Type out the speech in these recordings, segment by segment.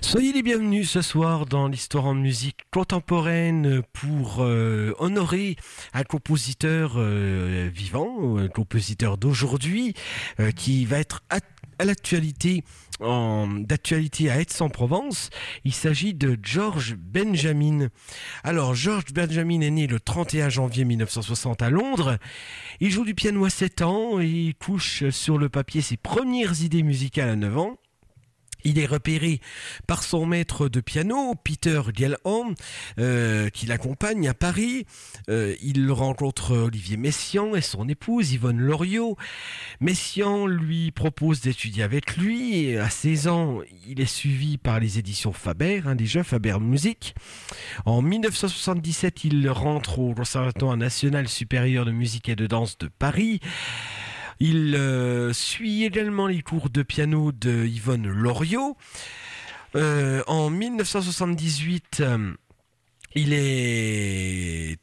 Soyez les bienvenus ce soir dans l'histoire en musique contemporaine pour honorer un compositeur vivant, un compositeur d'aujourd'hui qui va être à l'actualité, d'actualité à Aix-en-Provence. Il s'agit de George Benjamin. Alors, George Benjamin est né le 31 janvier 1960 à Londres. Il joue du piano à 7 ans et il couche sur le papier ses premières idées musicales à 9 ans. Il est repéré par son maître de piano, Peter Gellhorn, qui l'accompagne à Paris. Il rencontre Olivier Messiaen et son épouse Yvonne Loriot. Messiaen lui propose d'étudier avec lui. Et à 16 ans, il est suivi par les éditions Faber, déjà Faber Musique. En 1977, il rentre au Conservatoire national supérieur de musique et de danse de Paris. Il suit également les cours de piano de Yvonne Loriot. En 1978, il est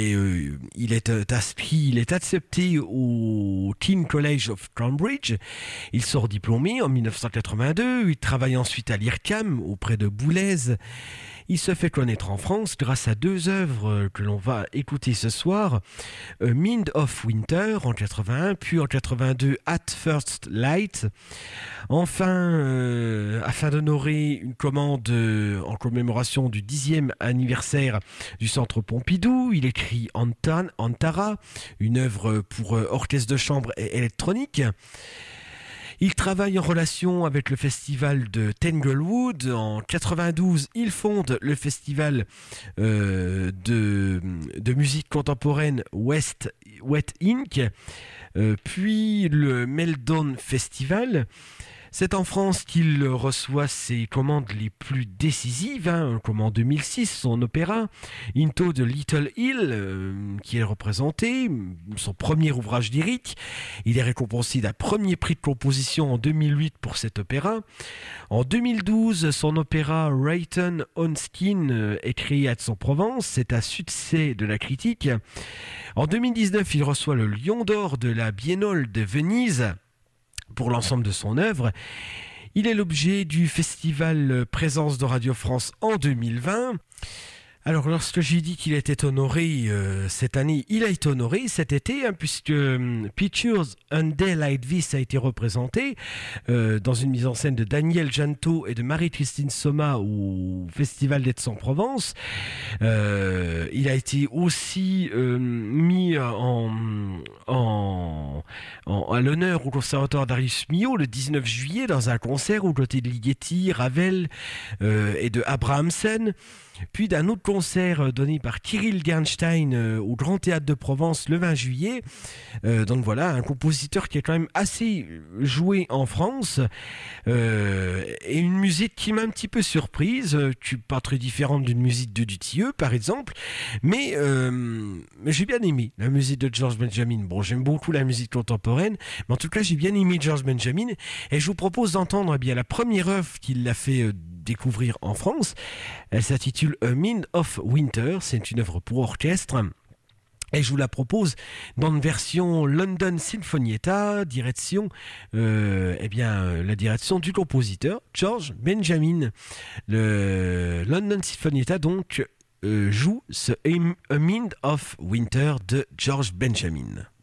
accepté au King's College of Cambridge. Il sort diplômé en 1982. Il travaille ensuite à l'IRCAM auprès de Boulez. Il se fait connaître en France grâce à deux œuvres que l'on va écouter ce soir. Mind of Winter en 81, puis en 82 At First Light. Enfin, afin d'honorer une commande en commémoration du 10e anniversaire du Centre Pompidou, il écrit Antara, une œuvre pour orchestre de chambre et électronique. Il travaille en relation avec le festival de Tanglewood. En 92, il fonde le festival de musique contemporaine Wet Inc., puis le Meldon Festival. C'est en France qu'il reçoit ses commandes les plus décisives, comme en 2006, son opéra Into the Little Hill, qui est représenté, son premier ouvrage lyrique. Il est récompensé d'un premier prix de composition en 2008 pour cet opéra. En 2012, son opéra Written on Skin est créé à Aix-en-Provence. C'est un succès de la critique. En 2019, il reçoit le Lion d'Or de la Biennale de Venise pour l'ensemble de son œuvre. Il est l'objet du festival Présence de Radio France en 2020. Alors, lorsque j'ai dit qu'il était honoré cette année, il a été honoré cet été, puisque Pictures Un Day Like This a été représenté dans une mise en scène de Daniel Janto et de Marie-Christine Soma au Festival d'Aix-en-Provence. Il a été aussi mis à l'honneur au Conservatoire Darius Milhaud le 19 juillet dans un concert aux côtés de Ligeti, Ravel et de Abrahamsen. Puis d'un autre concert donné par Kirill Gernstein au Grand Théâtre de Provence le 20 juillet. Donc voilà, un compositeur qui est quand même assez joué en France et une musique qui m'a un petit peu surprise, pas très différente d'une musique de Dutilleux par exemple, mais j'ai bien aimé la musique de George Benjamin. Bon, j'aime beaucoup la musique contemporaine, mais en tout cas j'ai bien aimé George Benjamin et je vous propose d'entendre la première œuvre qu'il a fait découvrir en France. Elle s'intitule A Mind of Winter, c'est une œuvre pour orchestre. Et je vous la propose dans une version London Sinfonietta, direction, la direction du compositeur George Benjamin. Le London Sinfonietta donc joue ce A Mind of Winter de George Benjamin.